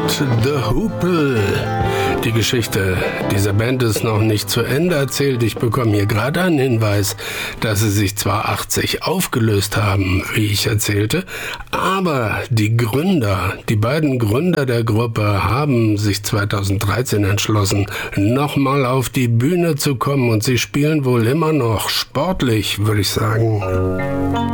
The Hoople. Die Geschichte dieser Band ist noch nicht zu Ende erzählt. Ich bekomme hier gerade einen Hinweis, dass sie sich zwar 80 aufgelöst haben, wie ich erzählte, aber die beiden Gründer der Gruppe haben sich 2013 entschlossen, nochmal auf die Bühne zu kommen und sie spielen wohl immer noch sportlich, würde ich sagen.